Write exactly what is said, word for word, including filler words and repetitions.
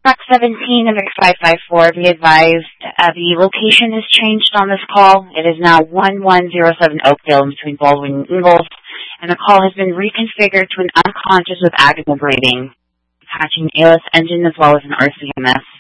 Track seventeen of X five five four, be advised, uh, the location has changed on this call. It is now one one zero seven Oakdale between Baldwin and Ingalls, and the call has been reconfigured to an unconscious with abdominal breathing, attaching A L S engine as well as an R C M S.